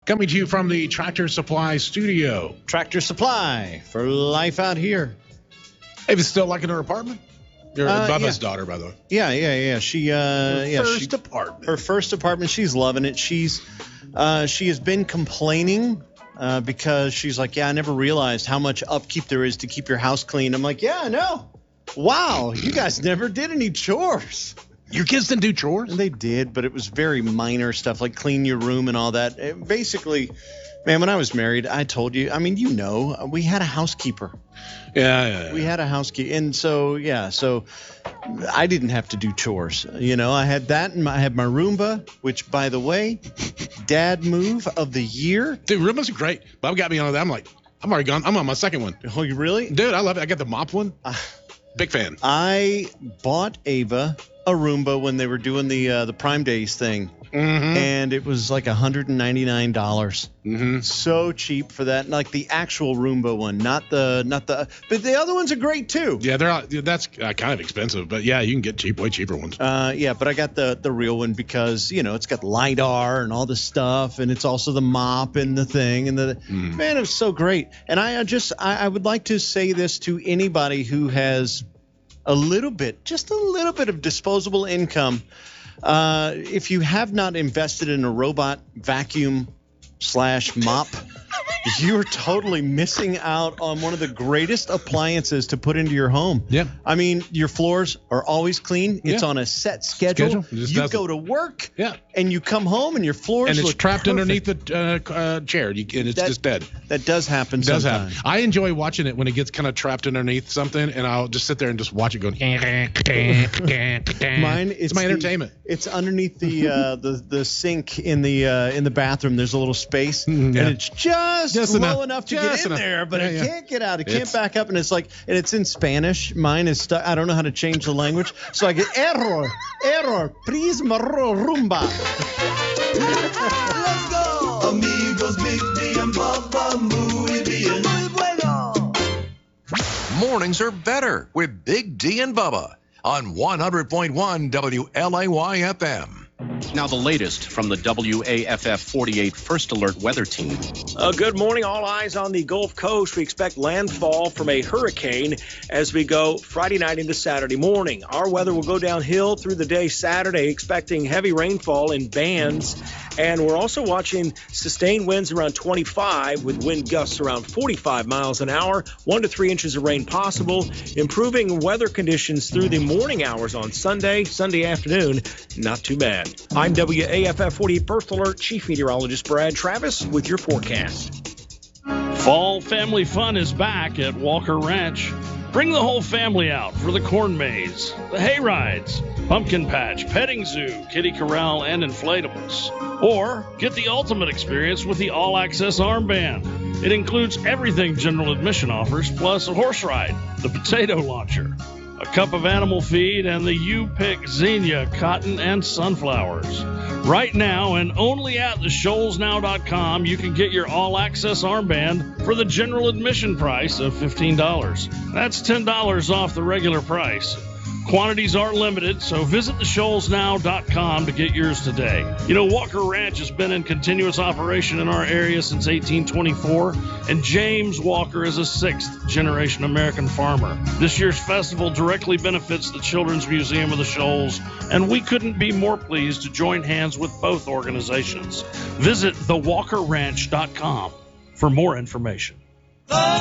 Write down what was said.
Coming to you from the Tractor Supply studio. Tractor Supply for life out here. Ava's still liking her apartment? You're Bubba's daughter, by the way. Yeah. She apartment. Her first apartment. She's loving it. She has been complaining because she's like, I never realized how much upkeep there is to keep your house clean. I'm like, I know. Wow, you guys never did any chores. Your kids didn't do chores? They did, but it was very minor stuff like clean your room and all that. Basically, man, when I was married, I told you, we had a housekeeper. Yeah. We had a housekeeper. And so I didn't have to do chores. I had that, and I had my Roomba, which, by the way, dad move of the year. Dude, Roomba's great. Bob got me on that. I'm like, I'm already gone. I'm on my second one. Oh, you really? Dude, I love it. I got the mop one. Big fan. I bought Ava a Roomba when they were doing the Prime Days thing. Mm-hmm. And it was like $199. Mm-hmm. So cheap for that. Like the actual Roomba one, not the. But the other ones are great too. Yeah, that's kind of expensive, but yeah, you can get way cheaper ones. But I got the real one because it's got LiDAR and all this stuff, and it's also the mop and the thing and man, it was so great. And I would like to say this to anybody who has just a little bit of disposable income. If you have not invested in a robot vacuum /mop, you're totally missing out on one of the greatest appliances to put into your home. Yeah. I mean, your floors are always clean. It's on a set schedule. You go to work. Yeah. And you come home and your floors and it's look trapped perfect. underneath the chair. And it's just dead. That does happen sometimes. Does happen. I enjoy watching it when it gets kind of trapped underneath something, and I'll just sit there and just watch it going. It's my entertainment. It's underneath the sink in the bathroom. There's a little space, and it's just low enough to get in there, but it can't get out. It can't back up, and it's in Spanish. Mine is stuck. I don't know how to change the language, so I get error, please, Roomba. Let's go, amigos, Big D and Bubba, muy bien. Muy bueno. Mornings are better with Big D and Bubba on 100.1 WLAY FM. Now the latest from the WAFF 48 First Alert Weather Team. Good morning. All eyes on the Gulf Coast. We expect landfall from a hurricane as we go Friday night into Saturday morning. Our weather will go downhill through the day Saturday, expecting heavy rainfall in bands. And we're also watching sustained winds around 25 with wind gusts around 45 miles an hour, 1 to 3 inches of rain possible. Improving weather conditions through the morning hours on Sunday afternoon. Not too bad. I'm WAFF 48 First Alert Chief Meteorologist Brad Travis with your forecast. Fall family fun is back at Walker Ranch. Bring the whole family out for the corn maze, the hay rides, pumpkin patch, petting zoo, kiddie corral, and inflatables. Or get the ultimate experience with the all-access armband. It includes everything general admission offers, plus a horse ride, the potato launcher, a cup of animal feed, and the U-Pick Xenia cotton and sunflowers. Right now, and only at theshoalsnow.com, you can get your all-access armband for the general admission price of $15. That's $10 off the regular price. Quantities are limited, so visit theshoalsnow.com to get yours today. Walker Ranch has been in continuous operation in our area since 1824, and James Walker is a sixth-generation American farmer. This year's festival directly benefits the Children's Museum of the Shoals, and we couldn't be more pleased to join hands with both organizations. Visit thewalkerranch.com for more information.